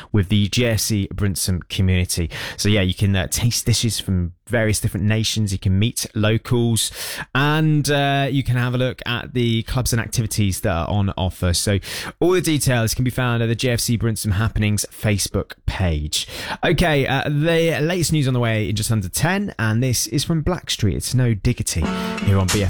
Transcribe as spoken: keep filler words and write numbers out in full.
with the G F C Brinsham community. So yeah, you can uh, taste dishes from various different nations, you can meet locals, and uh, you can have a look at the clubs and activities that are on offer. So all the details can be found at the G F C Brinsham Happenings Facebook page. Okay, uh, the latest news on the way in just under ten, and this is from Blackstreet. It's No Diggity here on B F M.